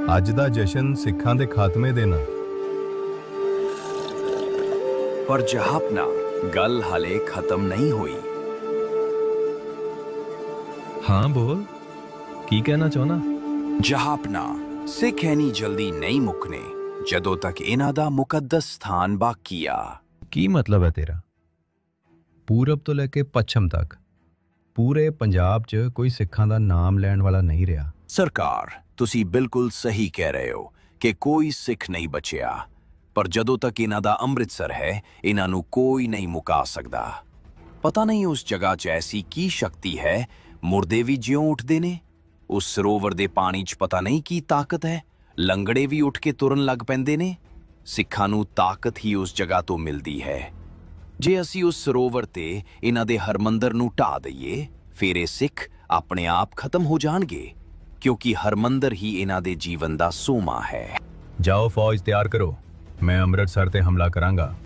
ਅੱਜ ਦਾ ਜਸ਼ਨ ਸਿੱਖਾਂ ਦੇ ਖਾਤਮੇ ਦੇ ਨਾ। ਪਰ ਜਹਾਪਨਾ ਗੱਲ ਹਾਲੇ ਖਤਮ ਨਹੀਂ ਹੋਈ। ਹਾਂ ਬੋਲ, ਕੀ ਕਹਿਣਾ ਚਾਹੁੰਦਾ? ਜਹਾਪਨਾ ਸਿੱਖ ਇੰਨੀ ਜਲਦੀ ਨਹੀਂ ਮੁੱਕਨੇ ਜਦੋਂ ਤੱਕ ਇਹਨਾਂ ਦਾ ਮੁਕੱਦਸ ਸਥਾਨ ਬਾਕੀ ਆ। ਕੀ ਮਤਲਬ ਹੈ ਤੇਰਾ? ਪੂਰਬ ਤੋਂ ਲੈ ਕੇ ਪੱਛਮ ਤੱਕ ਪੂਰੇ ਪੰਜਾਬ 'ਚ ਕੋਈ ਸਿੱਖਾਂ ਦਾ ਨਾਮ ਲੈਣ ਵਾਲਾ ਨਹੀਂ ਰਿਹਾ। ਸਰਕਾਰ, ਤੁਸੀਂ ਬਿਲਕੁਲ ਸਹੀ ਕਹਿ ਰਹੇ ਹੋ ਕਿ ਕੋਈ ਸਿੱਖ ਨਹੀਂ ਬਚਿਆ, ਪਰ ਜਦੋਂ ਤੱਕ ਇਹਨਾਂ ਦਾ ਅੰਮ੍ਰਿਤਸਰ ਹੈ, ਇਹਨਾਂ ਨੂੰ ਕੋਈ ਨਹੀਂ ਮੁਕਾ ਸਕਦਾ। ਪਤਾ ਨਹੀਂ ਉਸ ਜਗ੍ਹਾ 'ਚ ਐਸੀ ਕੀ ਸ਼ਕਤੀ ਹੈ, ਮੁਰਦੇ ਵੀ ਜਿਉਂ ਉੱਠਦੇ ਨੇ। ਉਸ ਸਰੋਵਰ ਦੇ ਪਾਣੀ 'ਚ ਪਤਾ ਨਹੀਂ ਕੀ ਤਾਕਤ ਹੈ, ਲੰਗੜੇ ਵੀ ਉੱਠ ਕੇ ਤੁਰਨ ਲੱਗ ਪੈਂਦੇ ਨੇ। ਸਿੱਖਾਂ ਨੂੰ ਤਾਕਤ ਹੀ ਉਸ ਜਗ੍ਹਾ ਤੋਂ ਮਿਲਦੀ ਹੈ। ਜੇ ਅਸੀਂ ਉਸ ਸਰੋਵਰ ਤੇ ਇਹਨਾਂ ਦੇ ਹਰਮੰਦਰ ਨੂੰ ਢਾਹ ਦਈਏ, ਫਿਰ ਇਹ ਸਿੱਖ ਆਪਣੇ ਆਪ ਖਤਮ ਹੋ ਜਾਣਗੇ, ਕਿਉਂਕਿ ਹਰਮੰਦਰ ਹੀ ਇਹਨਾਂ ਦੇ ਜੀਵਨ ਦਾ ਸੋਮਾ ਹੈ। ਜਾਓ ਫੌਜ ਤਿਆਰ ਕਰੋ, ਮੈਂ ਅੰਮ੍ਰਿਤਸਰ ਤੇ ਹਮਲਾ ਕਰਾਂਗਾ।